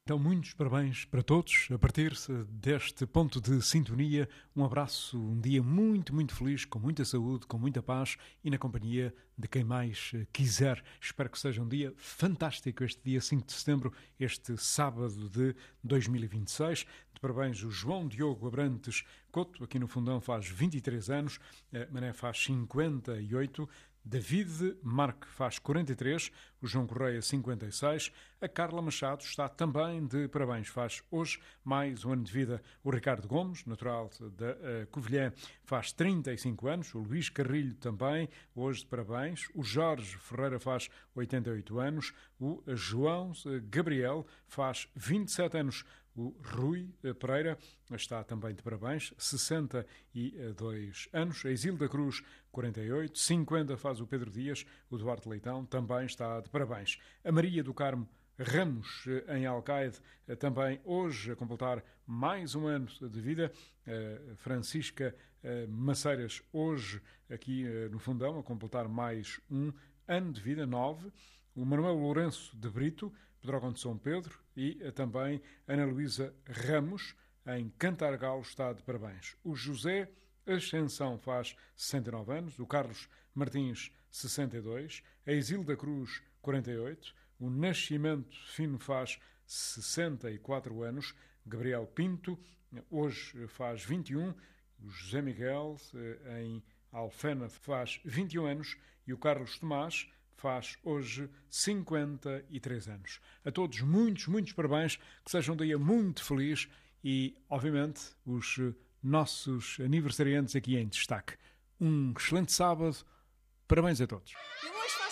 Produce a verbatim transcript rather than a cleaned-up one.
Então, muitos parabéns para todos. A partir deste ponto de sintonia, um abraço, um dia muito, muito feliz, com muita saúde, com muita paz e na companhia de quem mais quiser. Espero que seja um dia fantástico este dia cinco de setembro, este sábado de dois mil e vinte e seis. De parabéns o João Diogo Abrantes Couto, aqui no Fundão faz vinte e três anos, a Mané faz cinquenta e oito, David Marque faz quarenta e três, o João Correia cinquenta e seis, a Carla Machado está também de parabéns, faz hoje mais um ano de vida. O Ricardo Gomes, natural da uh, Covilhã, faz trinta e cinco anos, o Luís Carrilho também, hoje de parabéns, o Jorge Ferreira faz oitenta e oito anos, o João uh, Gabriel faz vinte e sete anos, o Rui Pereira está também de parabéns, sessenta e dois anos. A Isilda Cruz, quarenta e oito. cinquenta faz o Pedro Dias. O Duarte Leitão também está de parabéns. A Maria do Carmo Ramos, em Alcaide, também hoje a completar mais um ano de vida. A Francisca Maceiras, hoje aqui no Fundão, a completar mais um ano de vida, nove. O Manuel Lourenço de Brito, Pedrógão de São Pedro, e também Ana Luísa Ramos, em Cantargalo, está de parabéns. O José Ascensão faz sessenta e nove anos, o Carlos Martins, sessenta e dois, a Isilda Cruz, quarenta e oito, o Nascimento Fino faz sessenta e quatro anos, Gabriel Pinto, hoje faz vinte e um, o José Miguel, em Alfena, faz vinte e um anos, e o Carlos Tomás faz hoje cinquenta e três anos. A todos muitos, muitos parabéns, que seja um dia muito feliz e, obviamente, os nossos aniversariantes aqui em destaque. Um excelente sábado, parabéns a todos. Eu hoje faço